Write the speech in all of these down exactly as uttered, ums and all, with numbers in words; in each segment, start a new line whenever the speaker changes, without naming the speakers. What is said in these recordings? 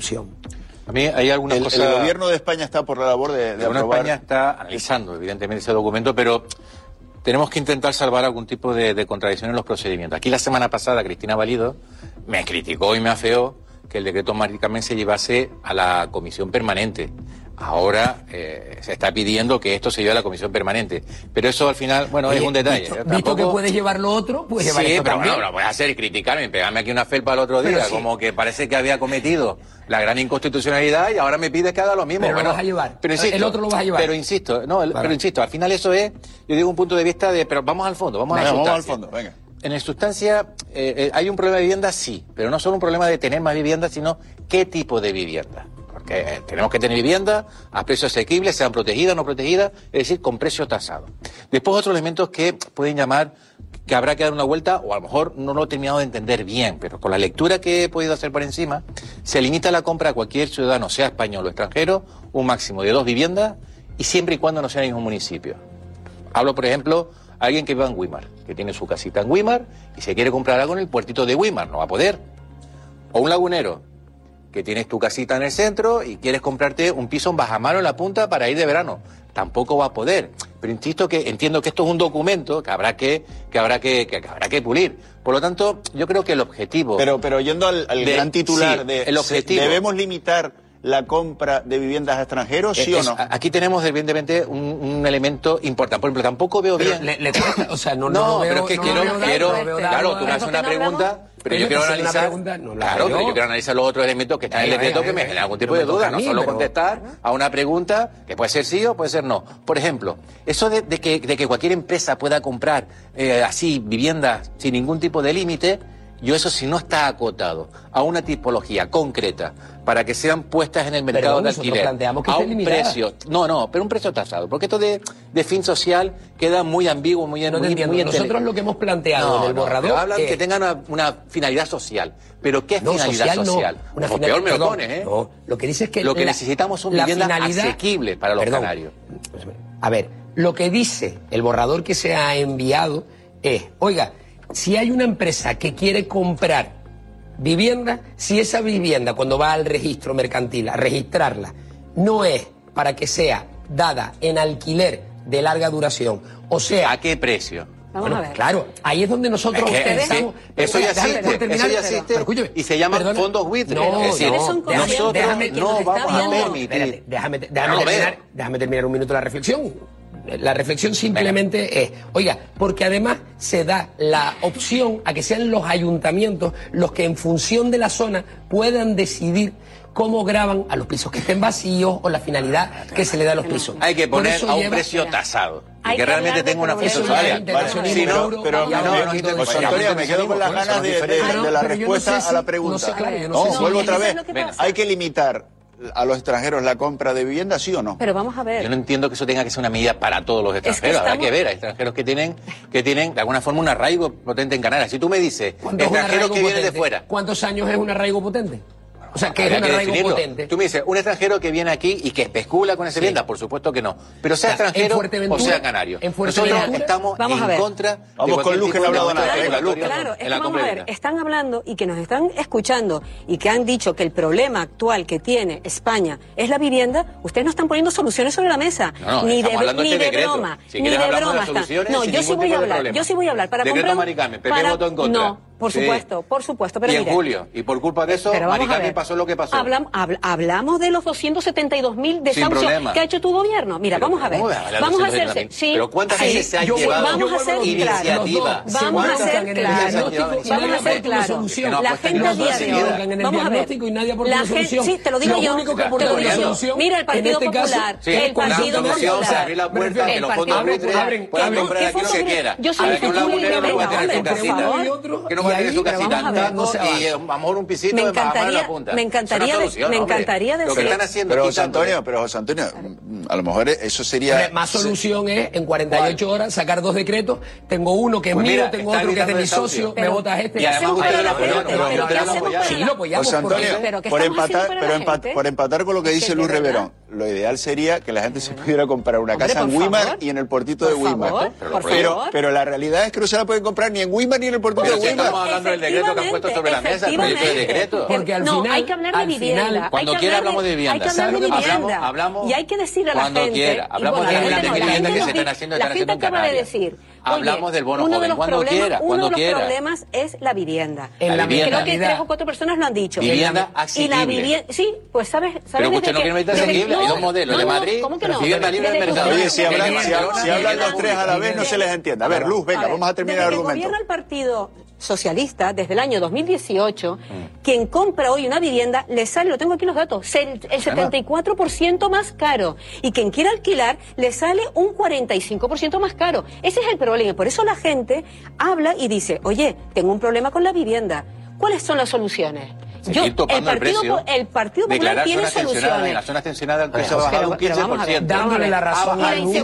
A mí hay algunas
el,
cosas...
El gobierno de España está por la labor de, de
el gobierno de
aprobar...
España está analizando, evidentemente, ese documento, pero tenemos que intentar salvar algún tipo de, de contradicción en los procedimientos. Aquí la semana pasada Cristina Valido me criticó y me afeó que el decreto Mari Carmen se llevase a la comisión permanente. Ahora eh, se está pidiendo que esto se lleve a la comisión permanente. Pero eso al final, bueno, Oye, es un detalle.
Visto,
Tampoco...
visto que puedes llevar lo otro, puedes llevar
sí,
esto
pero
también.
bueno, lo puedes hacer y criticarme y pegarme aquí una felpa el otro día, sí. Como que parece que había cometido la gran inconstitucionalidad y ahora me pides que haga lo mismo.
Pero
bueno,
lo vas a llevar.
Pero insisto,
el otro lo vas a llevar.
Pero insisto, no, el,
vale.
pero insisto, al final eso es, yo digo un punto de vista de, pero vamos al fondo, vamos
venga,
a la
vamos
sustancia.
al fondo, venga.
En sustancia, eh, eh, hay un problema de vivienda, sí, pero no solo un problema de tener más vivienda, sino qué tipo de vivienda. Porque eh, tenemos que tener vivienda a precios asequibles, sean protegidas o no protegidas, es decir, con precio tasado. Después otros elementos que pueden llamar, que habrá que dar una vuelta, o a lo mejor no lo he terminado de entender bien, pero con la lectura que he podido hacer por encima, se limita la compra a cualquier ciudadano, sea español o extranjero, un máximo de dos viviendas, y siempre y cuando no sea en el mismo municipio. Hablo, por ejemplo, a alguien que viva en Güímar, que tiene su casita en Güímar, y se quiere comprar algo en el puertito de Güímar, no va a poder. O un lagunero, que tienes tu casita en el centro y quieres comprarte un piso en Bajamar o en La Punta para ir de verano. Tampoco va a poder. Pero insisto que entiendo que esto es un documento que habrá que, que habrá que, que habrá que pulir. Por lo tanto, yo creo que el objetivo...
Pero, pero yendo al, al
de,
gran titular
sí,
de...
el objetivo,
¿debemos limitar la compra de viviendas a extranjeros, sí
es,
o no?
Aquí tenemos evidentemente un, un elemento importante. Por ejemplo, tampoco veo
pero
bien...
Le, le cuesta, o sea, no,
no,
no, no
pero
veo,
es que
no
quiero...
veo
quiero
nada, no
claro, tú me
nada.
haces una pregunta... Pero yo quiero analizar, pregunta, no claro, pero yo quiero analizar los otros elementos que están en el decreto que me generan algún tipo de duda, no solo contestar a una pregunta que puede ser sí o puede ser no. Por ejemplo, eso de, de, que, de que cualquier empresa pueda comprar eh, así viviendas sin ningún tipo de límite, yo eso si no está acotado a una tipología concreta para que sean puestas en el mercado
pero
de alquiler
que
a un limitada. precio, no, no, pero un precio tasado, porque esto de, de fin social queda muy ambiguo, muy
no
muy, muy
Nosotros lo que hemos planteado
no,
en el
no,
borrador
hablan
es...
que tengan una, una finalidad social, pero ¿qué es
no,
finalidad
social?
social?
No, una
Pues
final...
peor me
perdón,
lo pones, ¿eh?
No, lo que dice es que
lo que
la,
necesitamos son viviendas
finalidad...
asequibles para los
perdón,
canarios.
A ver, lo que dice el borrador que se ha enviado es, oiga, si hay una empresa que quiere comprar vivienda, si esa vivienda cuando va al registro mercantil a registrarla no es para que sea dada en alquiler de larga duración, o sea...
¿A qué precio?
Vamos
bueno,
a ver.
Claro, ahí es donde nosotros
es que,
pensamos...
Eso ya existe,
terminar,
eso ya existe
pero,
y se llaman
perdona,
fondos buitres.
No,
es decir,
no,
nosotros
déjame,
no
déjame,
vamos
no,
a permitir...
Espérate, déjame, déjame,
no
terminar, déjame terminar un minuto la reflexión. La reflexión simplemente Venga. es, oiga, porque además se da la opción a que sean los ayuntamientos los que en función de la zona puedan decidir cómo graban a los pisos que estén vacíos o la finalidad que se le da a los pisos.
Hay que poner a un
lleva...
precio tasado y
Hay
que
que
realmente tenga una función social.
Si no, pero José Antonio, me quedo con las ganas de, de, de la respuesta a la pregunta. No, vuelvo otra vez. Hay que limitar a los extranjeros la compra de vivienda, ¿sí o no?
Pero vamos a ver.
Yo no entiendo que eso tenga que ser una medida para todos los extranjeros. Es que estamos... Habrá que ver, hay extranjeros que tienen, que tienen de alguna forma un arraigo potente en Canarias. Si tú me dices, extranjeros que vienen de fuera.
¿Cuántos años es un arraigo potente? O sea, que es un arraigo potente.
Tú me dices, un extranjero que viene aquí y que especula con esa sí. vivienda, por supuesto que no. Pero sea o sea, extranjero o sea canario.
En
Nosotros estamos
vamos
en contra
vamos de con Luz que no ha hablado nada.
Claro, claro, es que vamos a ver, están hablando y que nos están escuchando y que han dicho que el problema actual que tiene España es la vivienda, ustedes no están poniendo soluciones sobre la mesa.
No, no,
ni de,
ni
de
de
broma.
Si
ni de broma.
De
no, yo sí voy a hablar, yo sí voy a hablar. Para
Decreto
comprar...
Mari Carmen, P P
para...
votó en contra.
No. Por supuesto, sí. por supuesto. Pero
y
mire,
en julio, y por culpa de eso, Mari Carmen pasó lo que pasó.
Hablam, habl, hablamos de los doscientos setenta y dos mil desahucios que ha hecho tu gobierno. Mira,
pero,
vamos a ver. Vamos a hacer... Sí,
pero ¿cuántas
sí,
veces se han
yo,
llevado
vamos a hacer
iniciativas?
Vamos a ser claros. Vamos a ser claros. La gente a día de hoy... Vamos a ver. La gente... Sí, te lo digo yo. Te lo digo yo. Mira, el Partido Popular. El Partido Popular.
Abrir la puerta, que los fondos buitres puedan comprar aquí lo que quiera.
Yo soy
un lagunero no va a tener su casita. Que no va a tener su casita. No se y a lo mejor un pisito
me
de
encantaría,
la punta.
me encantaría,
solución,
me
hombre.
encantaría decir.
Lo que están haciendo
pero José Antonio, pero José Antonio, a lo mejor eso sería...
Hombre, más solución es en cuarenta y ocho ¿Cuál? horas sacar dos decretos. Tengo uno que es
pues
mío,
mira,
tengo otro que es de mi socio, pero, me votas este.
Y además ustedes lo apoyaron.
Sí, lo apoyamos.
José Antonio, por empatar, pero empat, por empatar con lo que dice Luz Reverón, lo ideal sería que la gente se pudiera comprar una Hombre, casa en Weimar favor. y en el portito por de Weimar.
Favor,
pero, pero, pero la realidad es que no se la pueden comprar ni en Weimar ni en el portito
pero
de
si
Weimar.
Estamos hablando del decreto que han puesto sobre la mesa, el proyecto de decreto.
Porque al
no,
final,
hay que hablar de vivienda.
Final,
cuando quiera hablamos de vivienda.
Hay que hablar de vivienda.
Hablamos, hablamos,
y hay que decirle a la
cuando
gente.
Quiera. Hablamos
Bueno,
de
la
las viviendas que se están
La
haciendo, están
gente
haciendo en
acaba de
Canarias.
decir.
Hablamos
Oye,
del bono
uno
joven,
de los
cuando
problemas,
quiera,
uno
cuando
de los
quiera.
problemas es la vivienda.
En la
y creo que
vivienda.
tres o cuatro personas lo han dicho.
Vivienda
y
asequible.
la vivienda, sí, pues sabes, sabes
Pero usted no
que,
quiere meter asequible, hay dos modelos, de Madrid,
¿cómo que no?
vivienda libre del mercado.
Oye, si hablan, si, si hablan los tres a la vez no se les entiende. A ver, Luz, venga, vamos a terminar el argumento.
Desde que gobierna el Partido Socialista, desde el año dos mil dieciocho, mm. quien compra hoy una vivienda le sale, lo tengo aquí los datos, el, el setenta y cuatro por ciento más caro. Y quien quiera alquilar le sale un cuarenta y cinco por ciento más caro. Ese es el problema. Por eso la gente habla y dice, oye, tengo un problema con la vivienda. ¿Cuáles son las soluciones? Yo, el partido, el, precio, el partido Popular tiene soluciones.
En las zonas tensionadas el precio ha bajado un quince por ciento.
Dándole la razón a Luz.
Y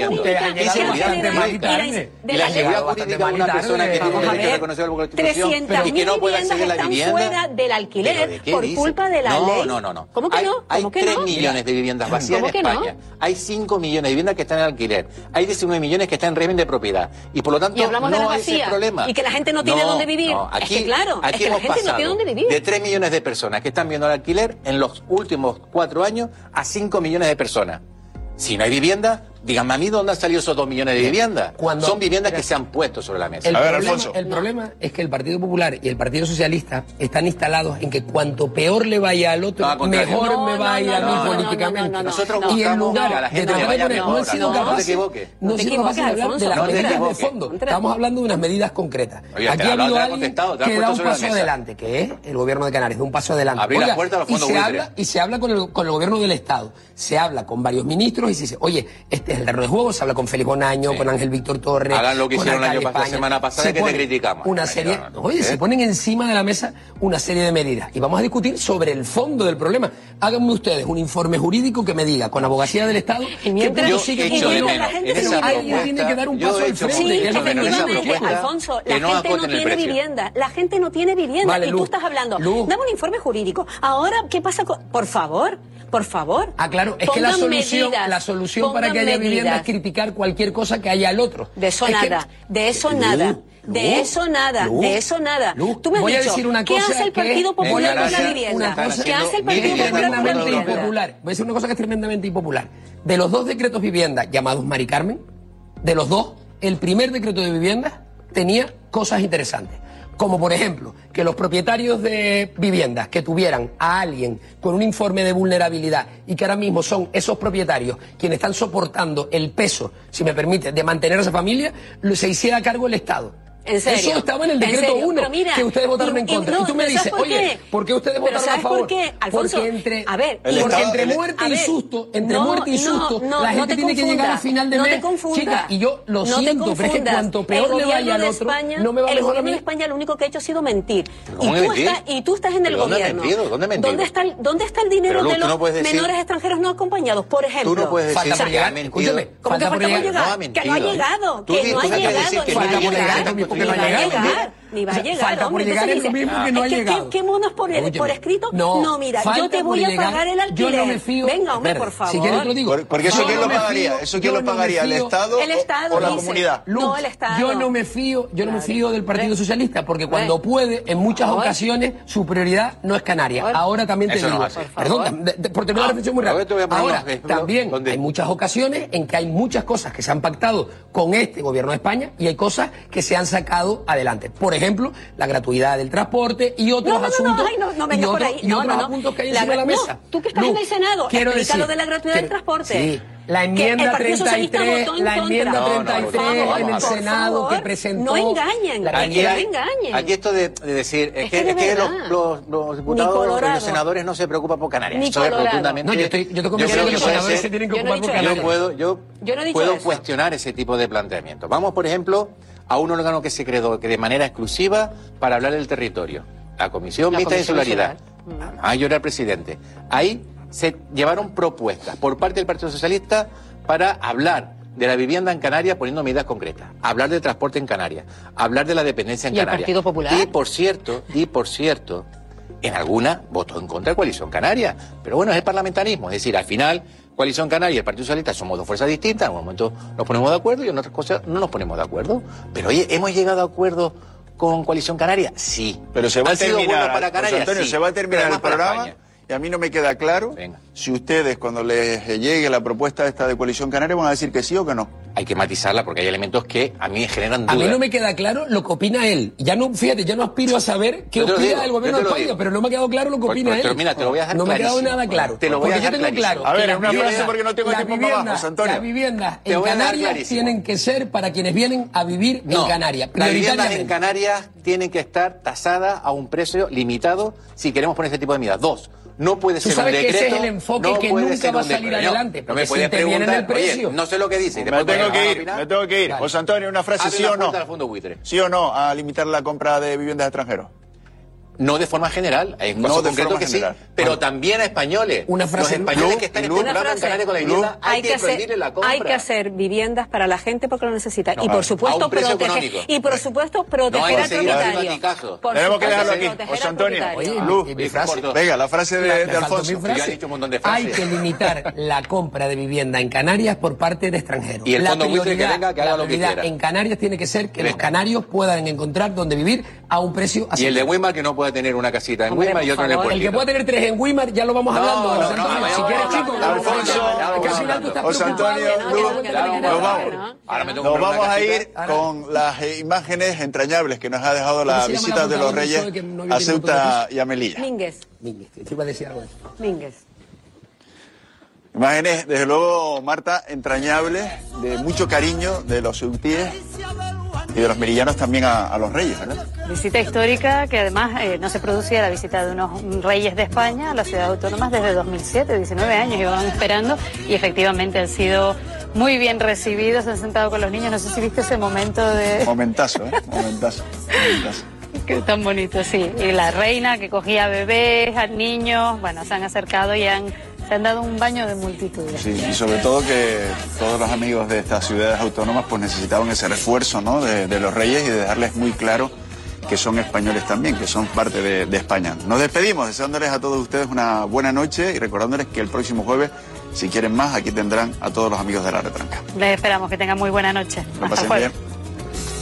la seguridad jurídica de una persona que tiene derecho reconocido por la Constitución y que no pueda acceder a la vivienda.
Fuera del alquiler por culpa de la ley.
No, no, no.
¿Cómo que no?
Hay tres millones de viviendas vacías en España. Hay cinco millones de viviendas que están en alquiler. Hay diecinueve millones que están en régimen de propiedad. Y por lo tanto no hay ese problema.
Y que la gente no tiene dónde vivir. Es que claro, es que la gente no tiene dónde vivir.
De tres millones de personas que están viendo el alquiler en los últimos cuatro años a cinco millones de personas. Si no hay vivienda, díganme a mí dónde han salido esos dos millones de viviendas. Cuando, Son viviendas que se han puesto sobre la mesa.
El,
a ver,
problema,
Alfonso.
el problema es que el Partido Popular y el Partido Socialista están instalados en que cuanto peor le vaya al otro, no, mejor no, me vaya no, no, a mí no, políticamente.
No, no, no, Nosotros
no, y en lugar
que a la gente
de
le vaya
poner,
mejor.
No han sido capaces,
no te equivoques.
No han sido capaces de hablar de las
no
medidas de fondo. Estamos hablando de unas medidas concretas.
Oye,
Aquí ha habido alguien que da un
paso
paso adelante, que es el gobierno de Canarias, de un paso adelante.
Abrir la puerta a los fondos buitres.
Y se habla con el gobierno del Estado. Se habla con varios ministros y se dice, oye, este es el terreno de juego, se habla con Félix Bonaño, sí. con Ángel Víctor Torres.
Hagan lo que hicieron el año pasado, la semana pasada, que te criticamos.
Una serie, no, no, oye, ¿eh? se ponen encima de la mesa una serie de medidas. Y vamos a discutir sobre el fondo del problema. Háganme ustedes un informe jurídico que me diga, con abogacía del Estado,
que
todo sigue
funcionando. La gente
tiene que dar un paso al frente.
Sí, efectivamente, Alfonso, la gente no tiene vivienda. La gente no tiene vivienda. Y tú estás hablando, dame un informe jurídico. Ahora, ¿qué pasa con...? Por favor... Por favor.
Ah, claro, es que la solución, medidas, la solución para que haya medidas. vivienda es criticar cualquier cosa que haya al otro.
De eso es nada, que... de eso
Luz,
nada,
Luz,
de eso nada,
Luz,
de eso nada.
Luz,
Tú me has
voy
dicho,
a decir una
¿qué
cosa
hace el Partido Popular con la vivienda? ¿Qué hace el Partido Popular con la vivienda?
Impopular. Voy a decir una cosa que es tremendamente impopular. De los dos decretos vivienda llamados Mari Carmen, de los dos, el primer decreto de vivienda tenía cosas interesantes. Como por ejemplo, que los propietarios de viviendas que tuvieran a alguien con un informe de vulnerabilidad y que ahora mismo son esos propietarios quienes están soportando el peso, si me permite, de mantener a esa familia, se hiciera cargo el Estado.
¿En serio?
Eso estaba en el decreto uno, que ustedes votaron y, en contra. Y, no, y tú me dices, oye, ¿por qué ustedes votaron a favor?
¿Por qué, Alfonso?
Porque entre,
a ver,
porque
Estado,
entre muerte y susto, entre
no,
muerte y susto,
no, no,
la gente
no
tiene
confunda,
que llegar al final de
no
mes.
Te confunda,
chica, y yo lo
no
siento, pero es que cuanto peor le vaya al otro,
España,
no me va a
el
mejorar a
gobierno
mí.
de España lo único que ha hecho ha sido mentir. Y
tú,
tú estás, y tú estás en el
¿Dónde
gobierno.
Mentido? ¿Dónde mentido?
¿Dónde está el, dónde está el dinero
Luz,
de los
no menores
extranjeros no acompañados? Por ejemplo.
Tú no puedes decir
falta por llegar,
escúchame.
¿Cómo que falta por llegar? Que no ha llegado, que no ha llegado, ni va a llegar, ni va a llegar. Ni va a llegar,
falta por llegar es lo mismo que no ha llegado.
¿Qué monos por escrito? No, mira, yo te voy a pagar el alquiler.
Yo no me fío.
Venga, hombre, por favor.
Si quieres te lo digo.
Porque eso quién lo pagaría, eso quién lo pagaría, el Estado o la comunidad.
No, el Estado.
Yo no me fío, yo no me fío del Partido Socialista porque cuando puede, en muchas ocasiones, su prioridad no es Canarias. Ahora también te digo, perdón, por terminar la reflexión muy rápido. Ahora también hay muchas ocasiones en que hay muchas cosas que se han pactado con este gobierno de España y hay cosas que se han sacado adelante. Por ejemplo, la gratuidad del transporte y otros
no, no,
asuntos
no, ay, no, no,
y, otro,
por ahí.
y
no,
otros
no, no.
asuntos que hay
la,
encima de la mesa.
No, tú que estás
Luz,
en el Senado, explica lo de la gratuidad
que,
del transporte.
Sí. La enmienda treinta y tres, la enmienda treinta y tres en el Senado que presentó.
No engañen,
aquí,
no engañen.
Aquí esto de, de decir, es, es que,
que,
es que los, los, los diputados, los senadores no se preocupan por Canarias. Eso es rotundamente.
No, yo estoy, yo estoy convencido que los senadores se tienen que ocupar por Canarias.
Yo puedo, yo, yo no puedo cuestionar ese tipo de planteamiento. Vamos, por ejemplo, a un órgano que se creó que de manera exclusiva para hablar del territorio, la Comisión Mixta de Insularidad. A llorar presidente. Ahí se llevaron propuestas por parte del Partido Socialista para hablar de la vivienda en Canarias poniendo medidas concretas, hablar del transporte en Canarias, hablar de la dependencia en
¿Y
Canarias.
el Partido Popular?
Y por cierto, y por cierto, En alguna votó en contra de Coalición Canaria. Pero bueno, es el parlamentarismo. Es decir, al final, Coalición Canaria y el Partido Socialista somos dos fuerzas distintas. En un momento nos ponemos de acuerdo y en otras cosas no nos ponemos de acuerdo. Pero oye, ¿hemos llegado a acuerdo con Coalición Canaria? Sí.
Pero se va a terminar,
para Canarias,
José Antonio,
sí,
se va a terminar el programa.
España.
Y a mí no me queda claro
Venga.
si ustedes, cuando les llegue la propuesta esta de Coalición Canaria, van a decir que sí o que no.
Hay que matizarla porque hay elementos que a mí me generan dudas.
A mí no me queda claro lo que opina él. Ya no, fíjate, ya no aspiro a saber qué opina
digo,
el gobierno de España, pero no me ha quedado claro lo que opina
pues,
él.
Pero mira, te lo voy a dejar
No me ha quedado
clarísimo.
nada claro.
Te lo voy a
porque
dejar
yo tengo
clarísimo.
claro.
A ver,
que
en una
las
frase porque no tengo
las
tiempo más
viviendas-
José Antonio.
Las viviendas
Te
en
voy a dejar
Canarias
clarísimo.
tienen que ser para quienes vienen a vivir
No,
en Canarias.
las viviendas en
prioritariamente.
Canarias tienen que estar tasadas a un precio limitado si queremos poner este tipo de medidas. Dos, no puede
Tú
ser
sabes
un
que
decreto.
ese es el enfoque
no
que
puede
nunca
ser
va a
un
salir
decreto.
adelante,
No
porque
me
si
puedes
interviene en
preguntar,
el precio.
oye, no sé lo que dice. y
Me
después
tengo
vas a
que ir,
opinar.
me tengo que ir.
Vale.
José Antonio, una frase,
Abre
sí
la
o no.
puerta al fondo buitre.
¿Sí o no a limitar la compra de viviendas de extranjeros?
No de forma general, hay
No
casos
de
concretos
forma
que
general.
sí, pero también a españoles.
Una frase-
Los españoles
Lu,
que están
Lu,
especulando
Una
en Canarias con la
Lu,
vivienda, hay,
Hay que,
que
hacer,
prohibirle la compra.
hay que hacer viviendas para la gente porque lo necesita.
No,
y
a-
por
a
supuesto
un precio
proteger.
económico.
Y por supuesto
No hay
proteger
que
al
seguir haciendo
propietario.
anticazos.
Por
Tenemos que
supuesto,
dejarlo aquí.
proteger
José
al
Antonio,
propietario.
Oye,
Lu,
y mi frase.
corto.
venga, la frase de,
Me
de
faltó
Alfonso.
mi frase.
Yo he dicho un montón de
Hay
frases.
que limitar la compra de vivienda en Canarias por parte de extranjeros.
Y el
la
fondo buitre que
prioridad-
venga, que haga
la
lo que
prioridad
quiera.
en Canarias tiene que ser que
Venga.
los canarios puedan encontrar donde vivir a un precio
Y el de
asequible.
Weimar que no pueda tener una casita en
Hombre,
Weimar y
por
otro en el
favor.
El que
puerto.
pueda tener tres en Weimar, ya lo vamos
No,
hablando.
no,
José
no,
Antonio.
no,
si
no,
quieres,
no,
chicos,
no,
lo vamos a
Alfonso,
hablar.
ya lo
Es que al
vamos
final tú estás
hablando.
José Antonio,
preocupado.
Lu,
Ya, ya, ya, ya,
nos vamos.
Ahora me tengo que
Nos
comprar
vamos
una
a
casita.
ir con las eh, imágenes entrañables que nos ha dejado
¿Cómo
la
se llama
visita
la
de los
portavoz del
Reyes
P S O E que no vio
a
ningún
Ceuta y a Melilla.
Mínguez.
Mínguez, te iba a decir algo.
Mínguez.
Imágenes, desde luego, Marta, entrañables, de mucho cariño de los ceutíes y de los merillanos también a, a los Reyes, ¿verdad?
Visita histórica que además eh, no se producía la visita de unos reyes de España a las ciudades autónomas desde dos mil siete, diecinueve años llevaban esperando y efectivamente han sido muy bien recibidos, se han sentado con los niños, no sé si viste ese momento de...
Momentazo, ¿eh? Momentazo. Momentazo.
Qué tan bonito, sí. Y la reina que cogía bebés, a niños, bueno, se han acercado y han, se han dado un baño de multitudes.
Sí, y sobre todo que todos los amigos de estas ciudades autónomas pues necesitaban ese refuerzo, ¿no? de, de los Reyes y de dejarles muy claro que son españoles también, que son parte de, de España. Nos despedimos deseándoles a todos ustedes una buena noche y recordándoles que el próximo jueves, si quieren más, aquí tendrán a todos los amigos de La Retranca.
Les esperamos que tengan muy buena noche.
Lo
Hasta
pasen
jueves.
bien.